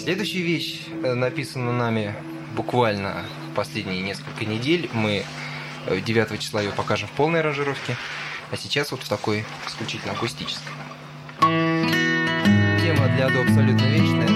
Следующая вещь написана нами буквально последние несколько недель. Мы 9 числа ее покажем в полной аранжировке, а сейчас вот в такой исключительно акустической. Тема для Ado абсолютно вечная.